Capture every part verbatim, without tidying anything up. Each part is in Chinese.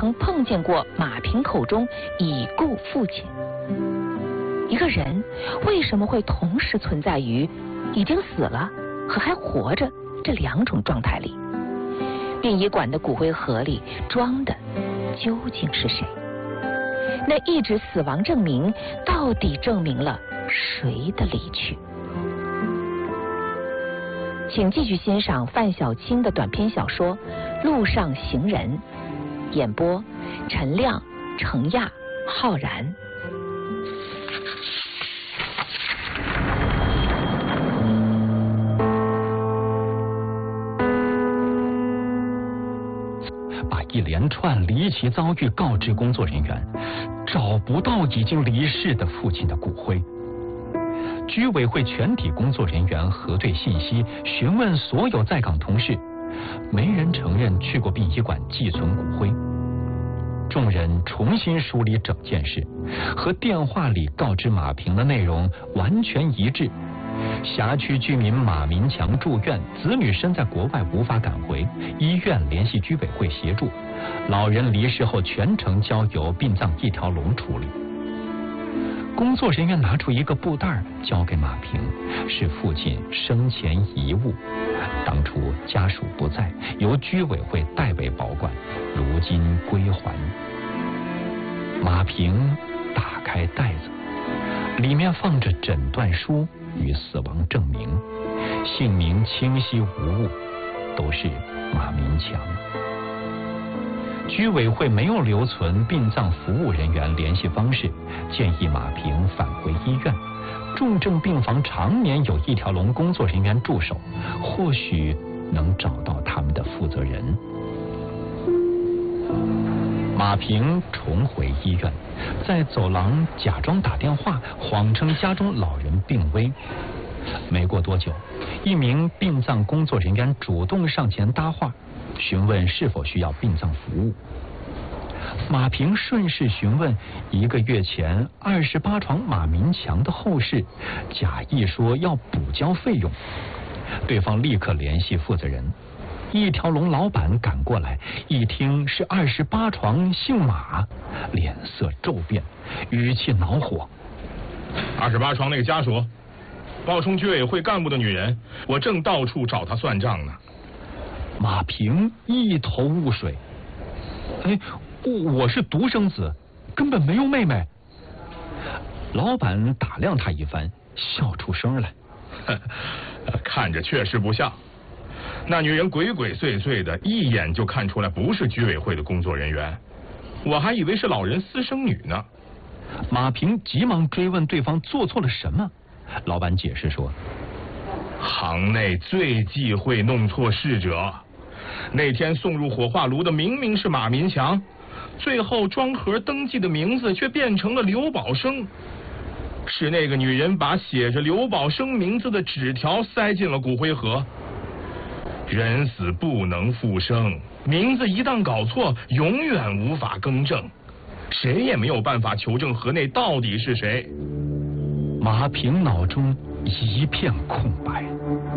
曾碰见过马平口中已故父亲。一个人为什么会同时存在于已经死了和还活着这两种状态里？殡仪馆的骨灰盒里装的究竟是谁？那一纸死亡证明到底证明了谁的离去？请继续欣赏范小青的短篇小说《路上行人》，演播陈亮、程亚、浩然。 把一连串离奇遭遇告知工作人员，找不到已经离世的父亲的骨灰。居委会全体工作人员核对信息，询问所有在岗同事，没人承认去过殡仪馆寄存骨灰。众人重新梳理整件事，和电话里告知马平的内容完全一致。辖区居民马民强住院，子女身在国外无法赶回，医院联系居委会协助。老人离世后全程交由殡葬一条龙处理。工作人员拿出一个布袋交给马平，是父亲生前遗物，当初家属不在，由居委会代为保管，如今归还。马平打开袋子，里面放着诊断书与死亡证明，姓名清晰无误，都是马民强。居委会没有留存殡葬服务人员联系方式，建议马平返回医院。重症病房常年有一条龙工作人员驻守，或许能找到他们的负责人。马平重回医院，在走廊假装打电话，谎称家中老人病危。没过多久，一名殡葬工作人员主动上前搭话，询问是否需要殡葬服务。马平顺势询问一个月前二十八床马民强的后事，假意说要补交费用。对方立刻联系负责人，一条龙老板赶过来，一听是二十八床姓马，脸色骤变，语气恼火。 二十八床那个家属冒充居委会干部的女人，我正到处找她算账呢。 马平一头雾水，哎，我是独生子，根本没有妹妹。老板打量他一番，笑出声来。 看着确实不像，那女人鬼鬼祟祟的，一眼就看出来不是居委会的工作人员，我还以为是老人私生女呢。 马平急忙追问对方做错了什么。老板解释说， 行内最忌讳弄错逝者，那天送入火化炉的明明是马民强，最后装盒登记的名字却变成了刘宝生，是那个女人把写着刘宝生名字的纸条塞进了骨灰盒。人死不能复生，名字一旦搞错，永远无法更正，谁也没有办法求证盒内到底是谁。 马平脑中一片空白。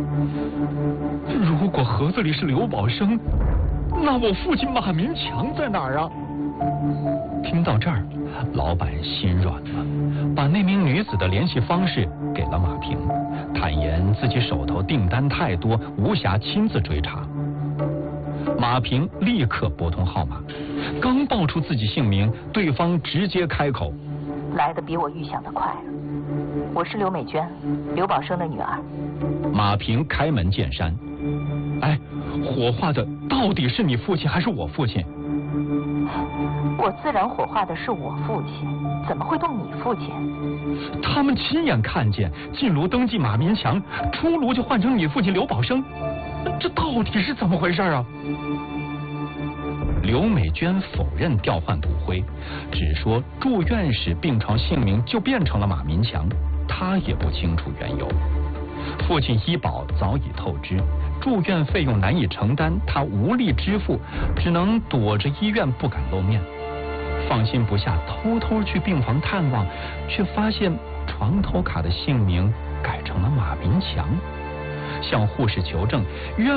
如果盒子里是刘宝生，那我父亲马民强在哪儿啊？听到这儿，老板心软了，把那名女子的联系方式给了马平，坦言自己手头订单太多，无暇亲自追查。马平立刻拨通号码，刚报出自己姓名，对方直接开口： 来得比我预想的快，我是刘美娟，刘宝生的女儿。 马平开门见山：哎，火化的到底是你父亲还是我父亲？ 我自然火化的是我父亲，怎么会动你父亲？ 他们亲眼看见进炉登记马民强，出炉就换成你父亲刘宝生，这到底是怎么回事啊？刘美娟否认调换骨灰，只说住院时病床姓名就变成了马民强，她也不清楚缘由。父亲医保早已透支，住院费用难以承担，他无力支付，只能躲着医院不敢露面。放心不下，偷偷去病房探望，却发现床头卡的姓名改成了马民强。向护士求证，院